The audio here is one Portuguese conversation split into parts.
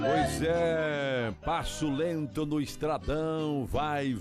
Pois é, passo lento no estradão, vai,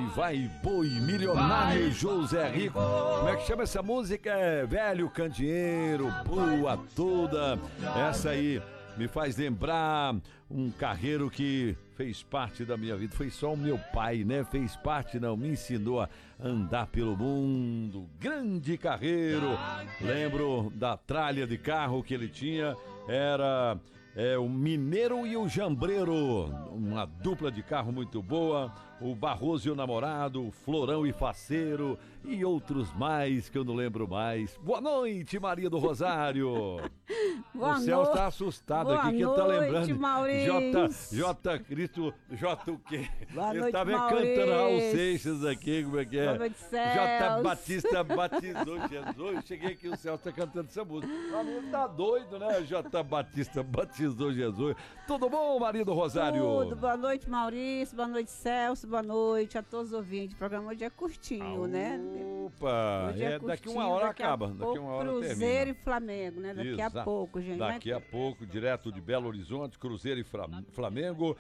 boi milionário José Rico. Como é que chama essa música? É Velho Candeeiro, boa toda. Essa aí me faz lembrar um carreiro que fez parte da minha vida. Foi só o meu pai, né? Fez parte, não, me ensinou a andar pelo mundo. Grande carreiro. Lembro da tralha de carro que ele tinha. Era o Mineiro e o Jambreiro, uma dupla de carro muito boa. O Barroso e o Namorado, o Florão e Faceiro e outros mais que eu não lembro mais. Boa noite, Maria do Rosário. Boa o céu noite. está assustado Boa aqui, que ele tá lembrando. noite, Maurício. J Cristo, J o quê? Boa Ele noite, tá vendo Maurício. cantando Raul Seixas aqui, como é que é? Boa noite, Celso. J Batista batizou Jesus. Cheguei aqui, o Celso tá cantando essa música. Pra mim ele tá doido, né? J Batista batizou Jesus. Tudo bom, Maria do Rosário? Tudo. Boa noite, Maurício. Boa noite, Celso. Boa noite a todos os ouvintes. O programa hoje é curtinho, né? Opa, Hoje é daqui curtinho, uma hora daqui a acaba. Daqui pouco, uma hora Cruzeiro termina. e Flamengo, né? Daqui a Exato. pouco, gente. Daqui a pouco, direto de Belo Horizonte, Cruzeiro e Flamengo.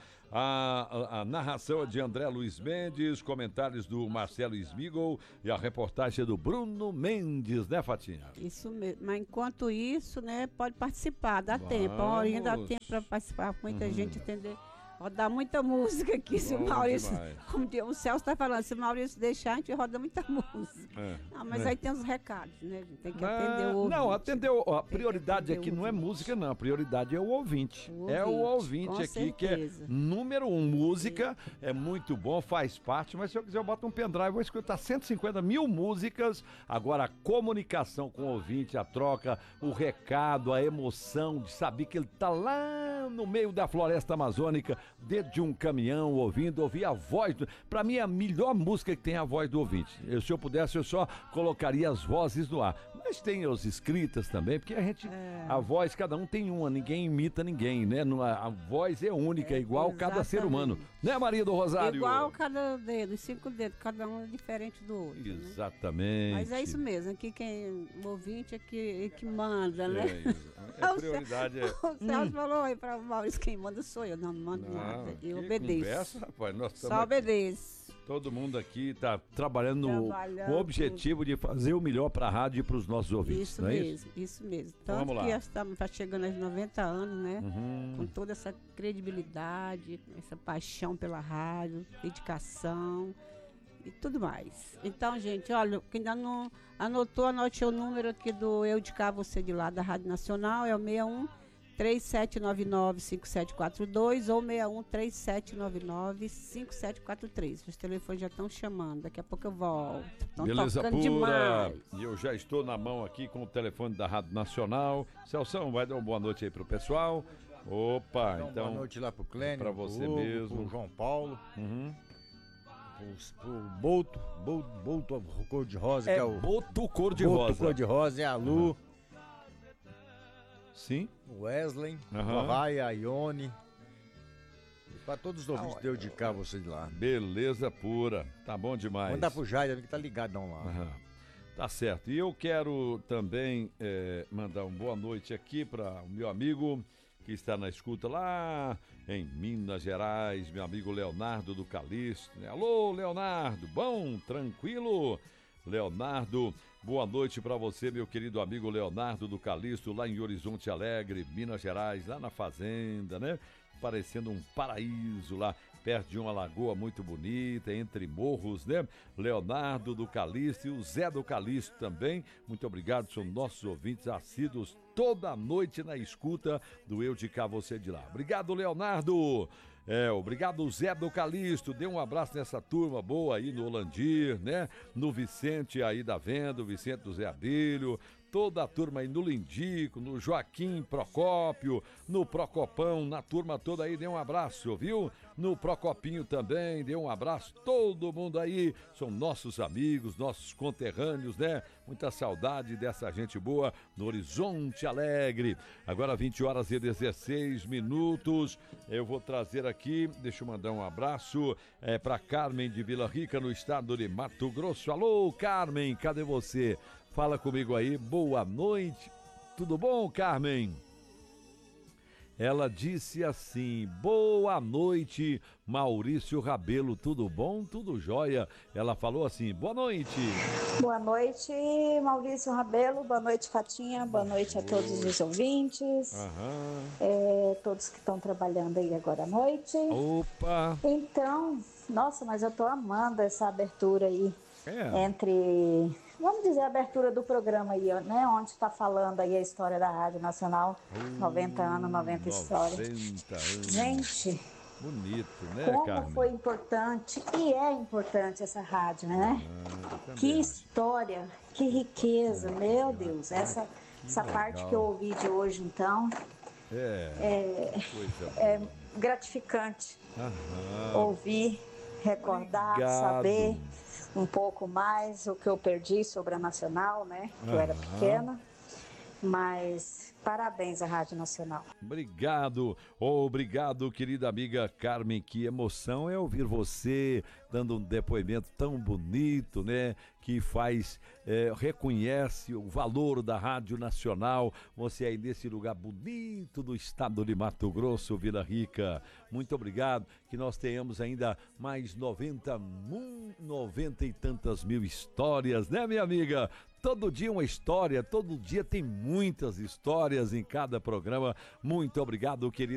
A narração é de André Luiz Mendes, comentários do Marcelo Smigol e a reportagem é do Bruno Mendes, né, Fatinha? Isso mesmo. Mas enquanto isso, né, pode participar, dá Vamos. tempo. A horinha dá tempo para participar, muita gente entender. Rodar muita música aqui, se o Bom Maurício, demais. como o Celso está falando, se o Maurício deixar, a gente roda muita música. Mas É. aí tem os recados, né? A gente tem que atender o ouvinte. Não, atendeu. A prioridade atender aqui o não é ouvinte. música, não. A prioridade é o ouvinte. O É o ouvinte, ouvinte com aqui que é certeza. número 1. Música é muito bom, faz parte, mas se eu quiser eu boto um pendrive, vou escutar 150 mil músicas. Agora a comunicação com o ouvinte, a troca, o recado, a emoção de saber que ele tá lá no meio da floresta amazônica, dentro de um caminhão, ouvir a voz. Pra mim, a melhor música que tem é a voz do ouvinte. Se eu pudesse, eu só colocaria as vozes no ar. Mas tem as escritas também, porque a voz, cada um tem uma, ninguém imita ninguém, né? A voz é única, igual cada ser humano. Né, Maria do Rosário? Igual cada dedo, os 5 dedos, cada um é diferente do outro. Né? Exatamente. Mas é isso mesmo, aqui o ouvinte é que manda, né? A prioridade é... O Celso falou aí para o Maurício, quem manda sou eu, não mando nada, eu obedeço. Conversa, rapaz, nós Só obedeço. Todo mundo aqui está trabalhando com o objetivo de fazer o melhor para a rádio e para os nossos ouvintes, Isso não é mesmo, isso mesmo. Tanto vamos lá. que já estamos chegando aos 90 anos, né? Com toda essa credibilidade, essa paixão pela rádio, dedicação e tudo mais. Então, gente, olha, quem ainda não anotou, anote o número aqui do Eu de Cá, Você de Lá, da Rádio Nacional, é o 61 3799-5742 ou 61-3799-5743. Os telefones já estão chamando, daqui a pouco eu volto. Estão Beleza tocando pura. demais. E eu já estou na mão aqui com o telefone da Rádio Nacional. Celção, vai dar uma boa noite aí pro pessoal. Opa, então boa noite lá pro Clênio, pra você pro Hugo, mesmo. pro João Paulo, pro Boto Cor-de-Rosa, que é o Boto Cor-de-Rosa. Boto Cor-de-Rosa, é a Lu, Sim. o Wesley, Aham. a Raia, a Ione. E pra todos os ouvintes de Eu de Cá, Você de Lá. Beleza pura. Tá bom demais. Mandar pro Jair, que tá ligadão lá. Aham. Tá certo. E eu quero também mandar uma boa noite aqui para o meu amigo que está na escuta lá em Minas Gerais, meu amigo Leonardo do Calixto. Alô, Leonardo, bom? Tranquilo? Leonardo, boa noite para você, meu querido amigo Leonardo do Calixto, lá em Horizonte Alegre, Minas Gerais, lá na fazenda, né? Parecendo um paraíso lá, perto de uma lagoa muito bonita, entre morros, né? Leonardo do Calixto e o Zé do Calixto também. Muito obrigado, são nossos ouvintes assíduos toda noite na escuta do Eu de Cá, Você de Lá. Obrigado, Leonardo. Obrigado, Zé do Calixto. Dê um abraço nessa turma boa aí no Holandir, né? No Vicente aí da Venda, o Vicente do Zé Abelho. Toda a turma aí no Lindico, no Joaquim Procópio, no Procopão, na turma toda aí, dê um abraço, viu? No Procopinho também, dê um abraço, todo mundo aí, são nossos amigos, nossos conterrâneos, né? Muita saudade dessa gente boa no Horizonte Alegre. Agora 20 horas e 16 minutos, eu vou trazer aqui, deixa eu mandar um abraço para Carmen de Vila Rica, no estado de Mato Grosso. Alô, Carmen, cadê você? Fala comigo aí, boa noite. Tudo bom, Carmen? Ela disse assim: boa noite, Maurício Rabelo, tudo bom? Tudo jóia? Ela falou assim: boa noite. Boa noite, Maurício Rabelo, boa noite, Fatinha, boa noite a todos os ouvintes, todos que estão trabalhando aí agora à noite. Opa! Então, nossa, mas eu tô amando essa abertura aí, entre, vamos dizer, a abertura do programa aí, né, onde está falando aí a história da Rádio Nacional, 90 anos, 90 histórias. 90 anos. Gente, bonito, né, como Carmen? foi importante e é importante essa rádio, né? Que história, que riqueza, meu Deus. Essa parte que eu ouvi de hoje, então, é gratificante ouvir, recordar, saber um pouco mais o que eu perdi sobre a Nacional, né? Que eu era pequena, mas parabéns à Rádio Nacional. Obrigado, querida amiga Carmen. Que emoção é ouvir você dando um depoimento tão bonito, né? Que reconhece o valor da Rádio Nacional. Você aí nesse lugar bonito do estado de Mato Grosso, Vila Rica. Muito obrigado. Que nós tenhamos ainda mais 90 e tantas mil histórias, né, minha amiga? Todo dia uma história, todo dia tem muitas histórias em cada programa. Muito obrigado, querido.